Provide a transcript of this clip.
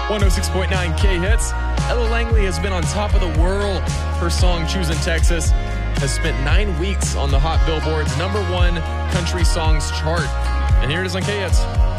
106.9 K-Hits. Ella Langley has been on top of the world. Her song, Choosing Texas, has spent 9 weeks on the Hot Billboard's #1 country songs chart. And here it is on K-Hits.